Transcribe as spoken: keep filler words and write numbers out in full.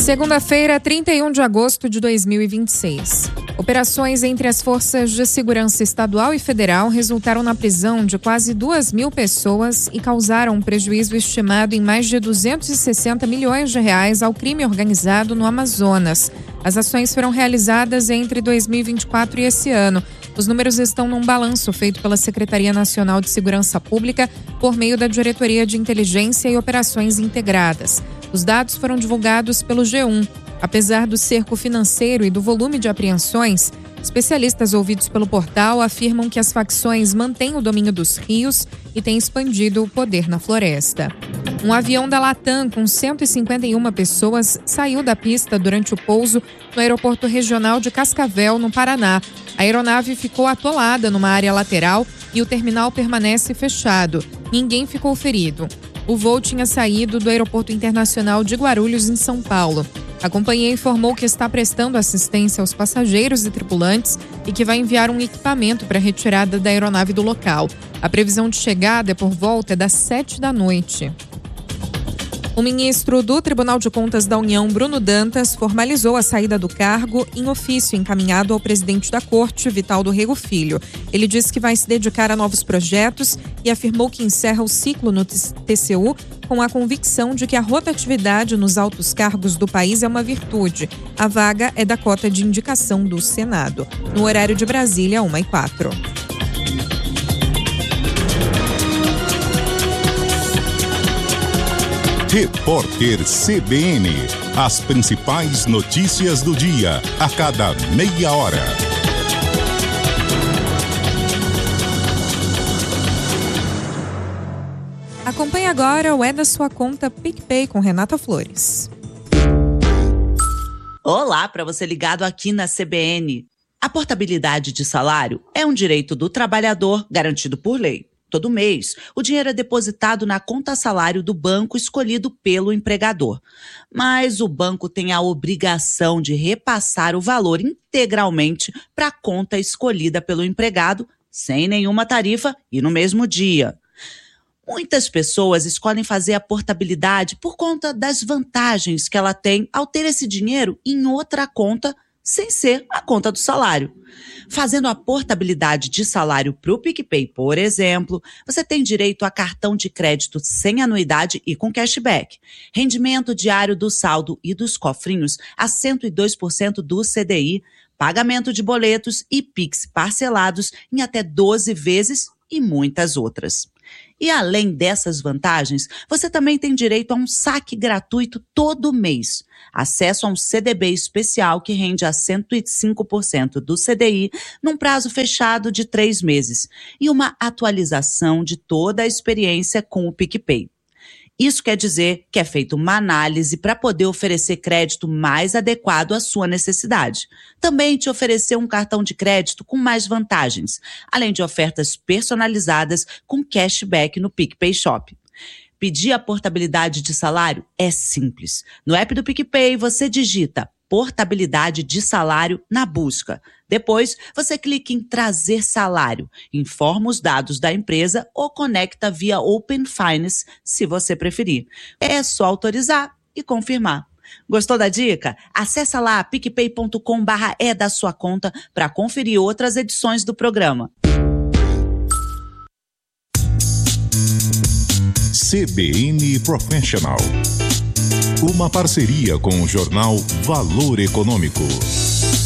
Segunda-feira, trinta e um de agosto de dois mil e vinte e seis. Operações entre as forças de segurança estadual e federal resultaram na prisão de quase duas mil pessoas e causaram um prejuízo estimado em mais de duzentos e sessenta milhões de reais ao crime organizado no Amazonas. As ações foram realizadas entre dois mil e vinte e quatro e esse ano. Os números estão num balanço feito pela Secretaria Nacional de Segurança Pública por meio da Diretoria de Inteligência e Operações Integradas. Os dados foram divulgados pelo G um. Apesar do cerco financeiro e do volume de apreensões, especialistas ouvidos pelo portal afirmam que as facções mantêm o domínio dos rios e têm expandido o poder na floresta. Um avião da Latam com cento e cinquenta e uma pessoas saiu da pista durante o pouso no aeroporto regional de Cascavel, no Paraná. A aeronave ficou atolada numa área lateral e o terminal permanece fechado. Ninguém ficou ferido. O voo tinha saído do Aeroporto Internacional de Guarulhos, em São Paulo. A companhia informou que está prestando assistência aos passageiros e tripulantes e que vai enviar um equipamento para a retirada da aeronave do local. A previsão de chegada é por volta das sete da noite. O ministro do Tribunal de Contas da União, Bruno Dantas, formalizou a saída do cargo em ofício encaminhado ao presidente da Corte, Vital do Rego Filho. Ele disse que vai se dedicar a novos projetos e afirmou que encerra o ciclo no T C U com a convicção de que a rotatividade nos altos cargos do país é uma virtude. A vaga é da cota de indicação do Senado. No horário de Brasília, uma e quatro. Repórter C B N. As principais notícias do dia, a cada meia hora. Acompanhe agora o É da Sua Conta PicPay com Renata Flores. Olá, para você ligado aqui na C B N. A portabilidade de salário é um direito do trabalhador garantido por lei. Todo mês, o dinheiro é depositado na conta salário do banco escolhido pelo empregador. Mas o banco tem a obrigação de repassar o valor integralmente para a conta escolhida pelo empregado, sem nenhuma tarifa e no mesmo dia. Muitas pessoas escolhem fazer a portabilidade por conta das vantagens que ela tem ao ter esse dinheiro em outra conta, sem ser a conta do salário. Fazendo a portabilidade de salário para o PicPay, por exemplo, você tem direito a cartão de crédito sem anuidade e com cashback, rendimento diário do saldo e dos cofrinhos a cento e dois por cento do C D I, pagamento de boletos e Pix parcelados em até doze vezes e muitas outras. E além dessas vantagens, você também tem direito a um saque gratuito todo mês, acesso a um C D B especial que rende a cento e cinco por cento do C D I num prazo fechado de três meses e uma atualização de toda a experiência com o PicPay. Isso quer dizer que é feita uma análise para poder oferecer crédito mais adequado à sua necessidade. Também te oferecer um cartão de crédito com mais vantagens, além de ofertas personalizadas com cashback no PicPay Shop. Pedir a portabilidade de salário é simples. No app do PicPay, você digita portabilidade de salário na busca. Depois, você clica em trazer salário, informa os dados da empresa ou conecta via Open Finance, se você preferir. É só autorizar e confirmar. Gostou da dica? Acesse lá picpay ponto com barra é da sua conta para conferir outras edições do programa. C B N Professional. Uma parceria com o jornal Valor Econômico.